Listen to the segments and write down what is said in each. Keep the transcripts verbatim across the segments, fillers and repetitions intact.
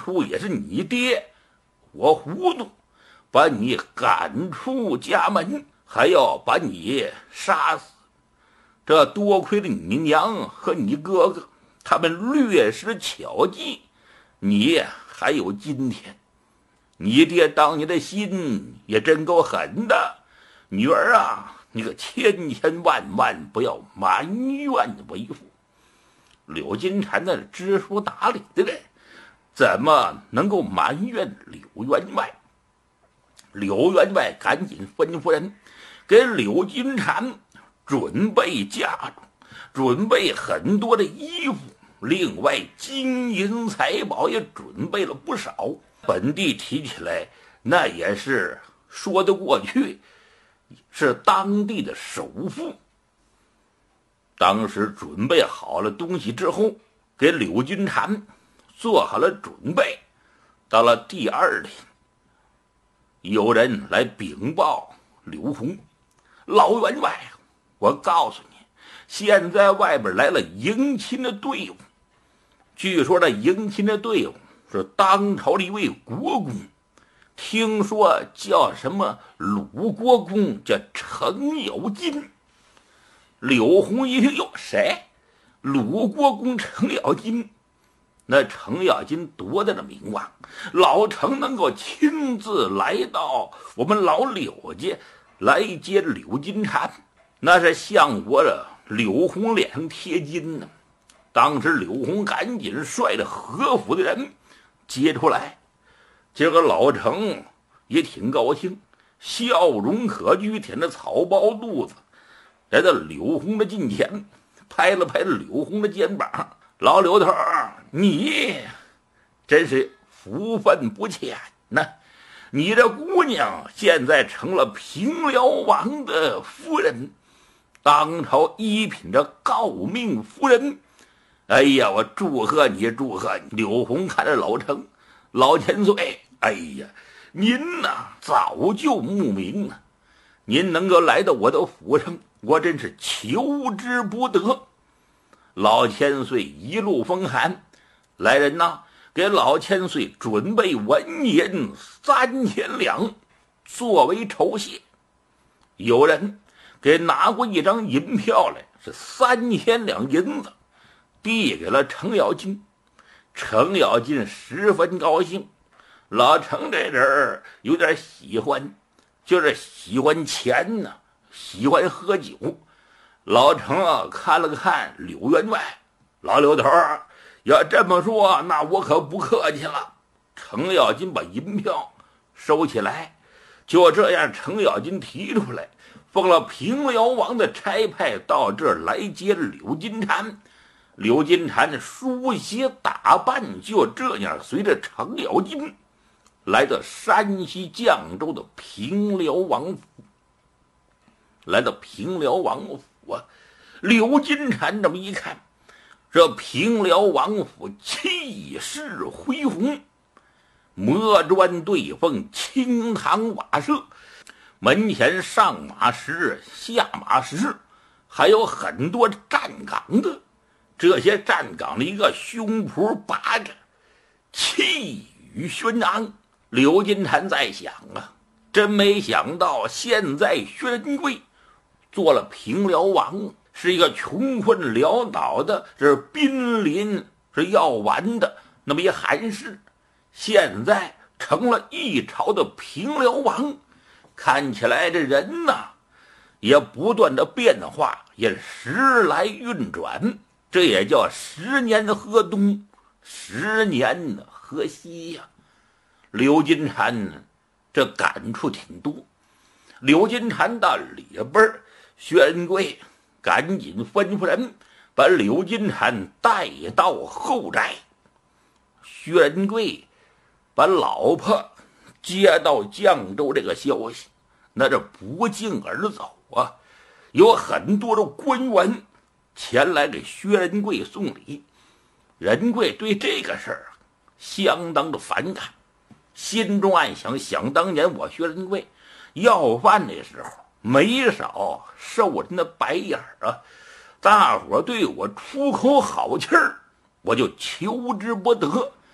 初也是你爹我糊涂，把你赶出家门，还要把你杀死。这多亏了你娘和你哥哥，他们略施巧计，你还有今天。你爹当年的心也真够狠的，女儿啊，你可千千万万不要埋怨为父。柳金蝉那知书达理的人，怎么能够埋怨柳员外？柳员外赶紧吩咐人给柳金蝉准备嫁妆，准备很多的衣服，另外金银财宝也准备了不少。本地提起来那也是说得过去，是当地的首富。当时准备好了东西之后，给柳金蝉做好了准备。到了第二天，有人来禀报刘洪，老员外，我告诉你，现在外边来了迎亲的队伍。据说这迎亲的队伍是当朝的一位国公，听说叫什么鲁国公，叫程咬金。柳洪一听，哟，谁？鲁国公程咬金？那程咬金多大的名望，老程能够亲自来到我们老柳家来接柳金蝉，那是向我的柳洪脸上贴金呢。当时柳洪赶紧率着何府的人接出来，这个老程也挺高兴，笑容可掬，舔着草包肚子来到柳洪的近前，拍了拍柳洪的肩膀，老柳头，你真是福分不浅呐！你这姑娘现在成了平辽王的夫人，当朝一品的诰命夫人。哎呀，我祝贺你，祝贺你！柳洪看着老程，老千岁，哎呀，您呐早就慕名了，您能够来到我的府上，我真是求之不得。老千岁一路风寒，来人呐，给老千岁准备文银三千两作为酬谢。有人给拿过一张银票来，是三千两银子，递给了程咬金。程咬金十分高兴，老程这人有点喜欢，就是喜欢钱呢，喜欢喝酒。老程啊看了看柳员外，老柳头要这么说，那我可不客气了。程咬金把银票收起来，就这样程咬金提出来，奉了平辽王的差派到这儿来接柳金蝉。柳金蝉梳洗打扮，就这样随着程咬金来到山西绛州的平辽王府。来到平辽王府啊，柳金蝉这么一看，这平辽王府气势恢宏，磨砖对缝，青堂瓦舍，门前上马石下马石，还有很多站岗的。这些站岗的一个胸脯拔着，气宇轩昂。柳金蝉在想啊，真没想到现在薛仁贵做了平辽王，是一个穷困潦倒的，是濒临是要完的那么一寒士，现在成了一朝的平辽王。看起来这人呐也不断的变化，也时来运转，这也叫十年河东，十年河西呀、啊。柳金蝉这感触挺多。柳金蝉到里边，薛仁贵赶紧吩咐人把柳金蝉带到后宅。薛仁贵把老婆接到绛州这个消息，那这不胫而走啊，有很多的官员前来给薛仁贵送礼。仁贵对这个事儿相当的反感，心中暗想，想当年我薛仁贵要饭的时候没少受人的白眼啊，大伙对我出口好气儿，我就求之不得。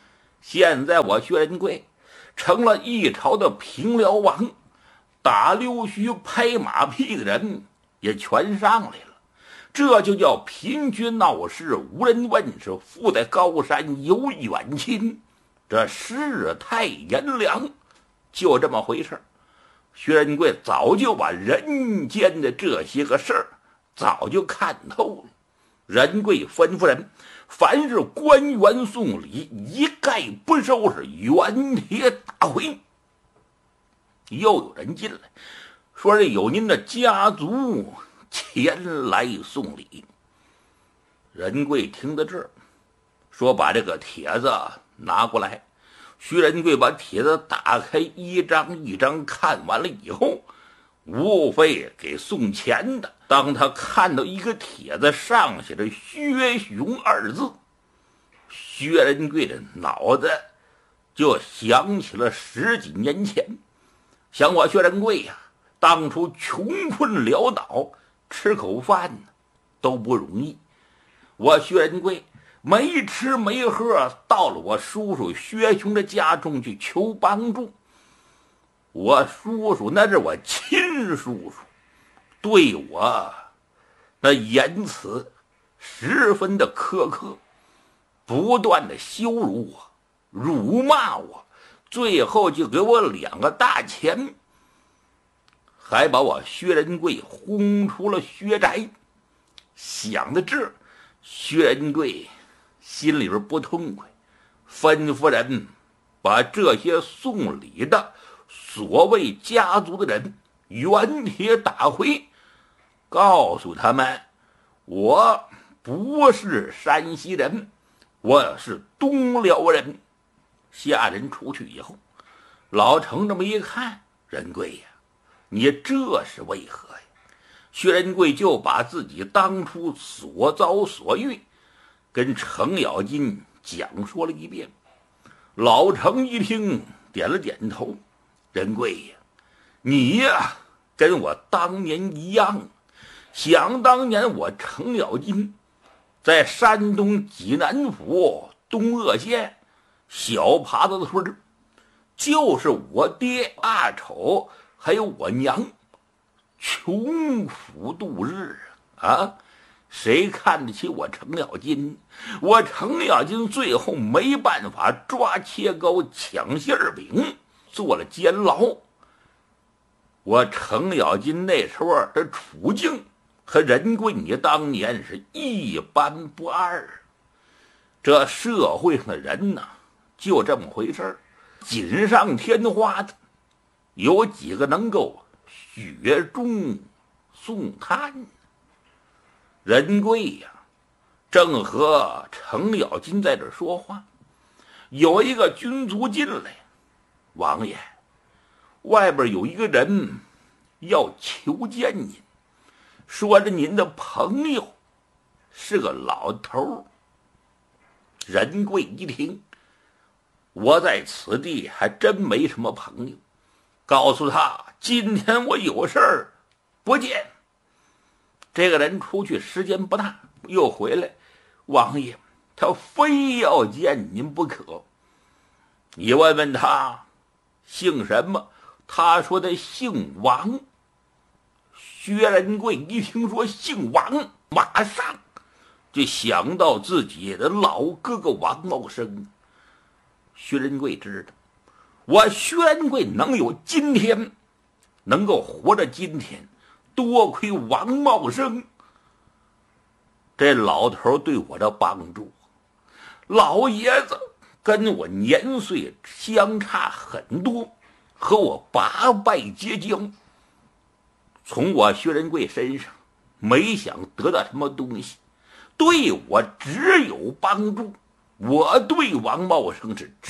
现在我薛仁贵成了一朝的平辽王，打溜须拍马屁的人也全上来了，这就叫贫居闹市无人问，是富在高山有远亲。这世态炎凉，就这么回事。薛仁贵早就把人间的这些个事儿早就看透了。仁贵吩咐人，凡是官员送礼，一概不收拾，原帖打回。又有人进来说，是有您的家族前来送礼。仁贵听到这儿，说把这个帖子拿过来。薛仁贵把帖子打开，一张一张看完了以后，无非给送钱的。当他看到一个帖子上写着薛雄二字，薛仁贵的脑子就想起了十几年前，想我薛仁贵呀、啊，当初穷困潦倒，吃口饭都不容易。我薛仁贵没吃没喝，到了我叔叔薛雄的家中去求帮助。我叔叔那是我亲叔叔，对我那言辞十分的苛刻，不断的羞辱我，辱骂我，最后就给我两个大钱，还把我薛仁贵轰出了薛宅。想到这，薛仁贵心里边不痛快，吩咐人把这些送礼的所谓家族的人原帖打回，告诉他们我不是山西人，我是东辽人。下人出去以后，老程这么一看，仁贵呀，你这是为何呀？薛仁贵就把自己当初所遭所遇跟程咬金讲说了一遍。老程一听，点了点头。仁贵呀，你呀跟我当年一样，想当年我程咬金在山东济南府东鄂县小耙子村，就是我爹阿丑还有我娘穷苦度日啊！谁看得起我程咬金？我程咬金最后没办法抓切糕抢馅饼，做了监牢。我程咬金那时候的处境和仁贵你当年是一般不二。这社会上的人呢，就这么回事儿，锦上添花的，有几个能够雪中送炭？仁贵呀，正和程咬金在这说话，有一个军卒进来，王爷，外边有一个人要求见您，说着您的朋友是个老头。仁贵一听，我在此地还真没什么朋友，告诉他今天我有事儿不见。这个人出去时间不大，又回来，王爷他非要见您不可。你问问他姓什么，他说他姓王。薛仁贵一听说姓王，马上就想到自己的老哥哥王茂生。薛仁贵知道，我薛仁贵能有今天，能够活着今天，多亏王茂生这老头对我的帮助。老爷子跟我年岁相差很多，和我八拜结交，从我薛仁贵身上没想得到什么东西，对我只有帮助。我对王茂生是